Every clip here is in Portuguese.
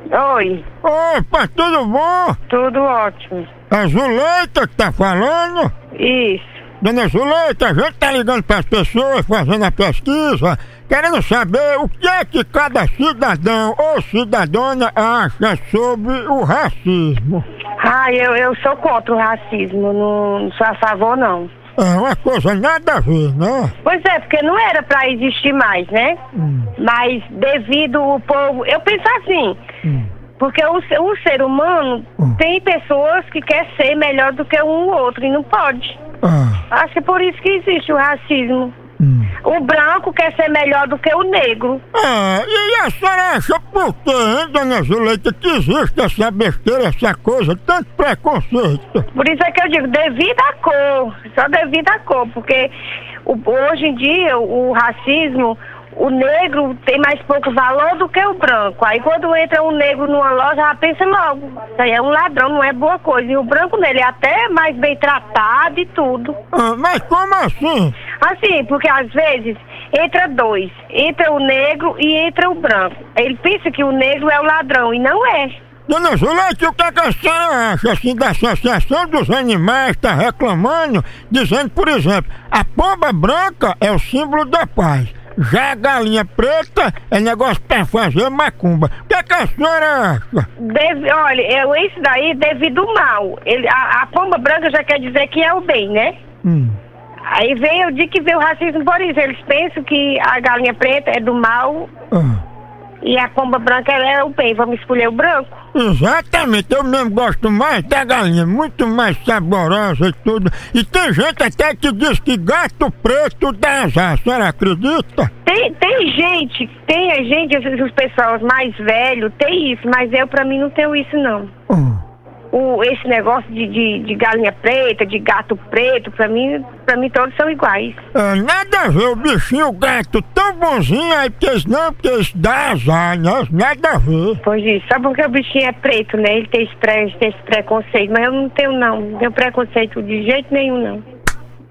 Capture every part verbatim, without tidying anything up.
Oi. Opa, tudo bom? Tudo ótimo. É Zuleika que tá falando? Isso. Dona Zuleika, a gente tá ligando pras pessoas, fazendo a pesquisa, querendo saber o que é que cada cidadão ou cidadã acha sobre o racismo. Ah, eu, eu sou contra o racismo, não, não sou a favor, não. É uma coisa nada a ver, né? Pois é, porque não era pra existir mais, né? Hum. Mas devido o povo... Eu penso assim, Hum. porque o, o ser humano Hum. tem pessoas que querem ser melhor do que um outro e não pode. Ah. Acho que é por isso que existe o racismo. Hum. O branco quer ser melhor do que o negro. Ah, e a senhora acha por quê, hein, Dona Zuleika, que existe essa besteira, essa coisa, tanto preconceito? Por isso é que eu digo, devido à cor, só devido à cor, porque o, hoje em dia o, o racismo, o negro tem mais pouco valor do que o branco. Aí quando entra um negro numa loja, já pensa logo, isso aí é um ladrão, não é boa coisa. E o branco nele é até mais bem tratado e tudo. Ah, mas como assim? Assim, porque às vezes entra dois, entra o negro e entra o branco. Ele pensa que o negro é o ladrão e não é. Dona Zuleika, o que, é que a senhora acha assim da Associação dos Animais está reclamando, dizendo, por exemplo, a pomba branca é o símbolo da paz, já a galinha preta é negócio para fazer macumba. O que, é que a senhora acha? Deve, olha, eu, isso daí devido ao mal. Ele, a, a pomba branca já quer dizer que é o bem, né? Hum. Aí vem, eu digo que vem o racismo por isso. Eles pensam que a galinha preta é do mal Ah. e a pomba branca ela é o bem. Vamos escolher o branco? Exatamente, eu mesmo gosto mais da galinha, muito mais saborosa e tudo. E tem gente até que diz que gato preto dá azar, a senhora acredita? Tem, tem gente, tem a gente, os, os pessoas mais velhos, tem isso, mas eu pra mim não tenho isso não. Ah. O, esse negócio de, de, de galinha preta, de gato preto, pra mim, pra mim todos são iguais. É, nada a ver, o bichinho, o gato tão bonzinho aí, porque eles não, porque eles dão azar, né? Nada a ver. Pois isso, só porque o bichinho é preto, né? Ele tem esse, pre, tem esse preconceito, mas eu não tenho não, não tenho preconceito de jeito nenhum não.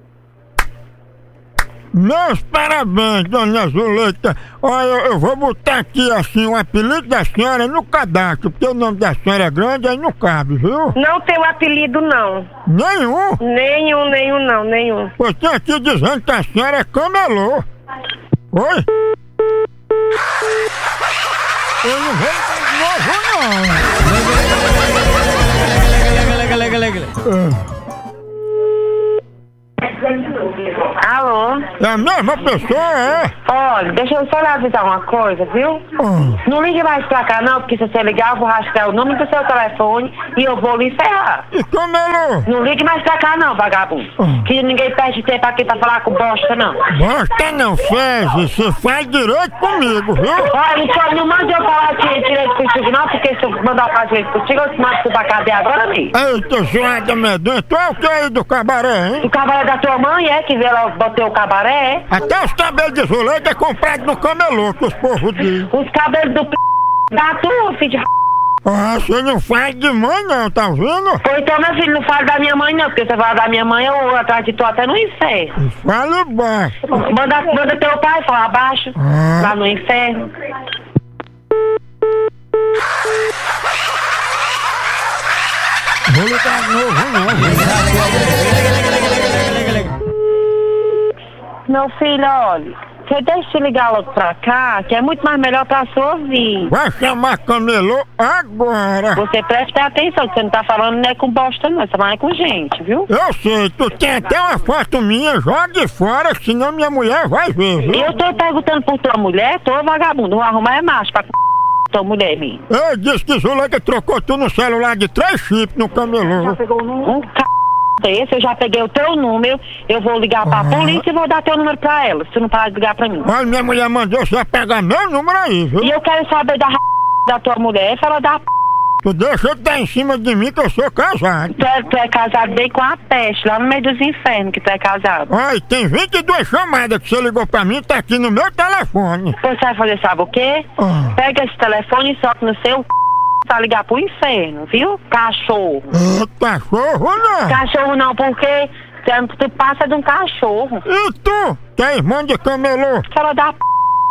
Meus parabéns, Dona Zuleika. Olha, eu, eu vou botar aqui assim o apelido da senhora no cadastro, porque o nome da senhora é grande, aí não cabe, viu? Não tenho apelido não. Nenhum? Nenhum, nenhum não, nenhum. Pois tem aqui dizendo que a senhora é camelô. Oi? Eu não vou de novo, não. É. Alô? É a mesma pessoa, é? Olha, deixa eu só lhe avisar uma coisa, viu? Ah. Não ligue mais pra cá não, porque se você ligar eu vou rastrear o número do seu telefone e eu vou lhe encerrar. E camelô? Não ligue mais pra cá não, vagabundo. Ah. Que ninguém perde tempo aqui pra falar com bosta não. Bosta não fez, você faz direito comigo, viu? Olha, não, pode- não mande eu falar de direito contigo não, porque se eu mandar fazer direito contigo, eu te mando tu pra cadeia agora mesmo. Eita, zoada medonha, tu é o que aí do cabaré, hein? O cabaré da tua mãe é que veio lá bater o cabaré, é? Até os cabelos de Zuleika é comprado no camelô, que os povos dizem. Os cabelos do p... da tua, filho de... Ah, você não faz de mãe não, tá vendo? Pois então, meu filho, não fala da minha mãe não, porque você fala da minha mãe, eu vou atrás de tu até no inferno. Fala baixo. Manda, manda teu pai falar abaixo, Ah. lá no inferno. Vou ligar de novo, não. Meu filho, olha, você deixa eu ligar logo pra cá, que é muito mais melhor pra sua ouvir. Vai chamar camelô agora. Você presta atenção, que você não tá falando não é com bosta não, você tá falando com gente, viu? Eu sei, tu tem até uma foto minha, jogue fora, senão minha mulher vai ver, viu? Eu tô perguntando por tua mulher, tô vagabundo, vou arrumar é macho pra c... tua mulher minha. Eu disse que Zuleika trocou tu no celular de três chips no camelô. Um c... esse, eu já peguei o teu número, eu vou ligar pra Ah. polícia e vou dar teu número pra ela, se tu não parar de ligar pra mim. Olha, minha mulher mandou você pegar meu número aí, viu? E eu quero saber da r... da tua mulher, fala da p... Tu deixa de dar em cima de mim que eu sou casado. Tu é, tu é casado bem com a peste, lá no meio dos infernos que tu é casado. Olha, tem vinte e duas chamadas que você ligou pra mim, tá aqui no meu telefone. Você vai fazer sabe o quê? Ah. Pega esse telefone e soca no seu c... pra ligar pro inferno, viu? Cachorro. Ah, cachorro não. Cachorro não, porque tu passa de um cachorro. E tu, que é irmã de camelô? Fala da p...